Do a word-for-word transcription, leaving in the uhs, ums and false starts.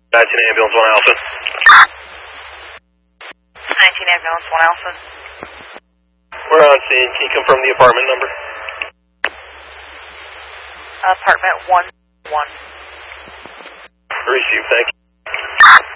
nineteen Ambulance one Alpha. nineteen Ambulance one Alpha. We're on scene. Can you confirm the apartment number? Apartment one one. Receive, thank you.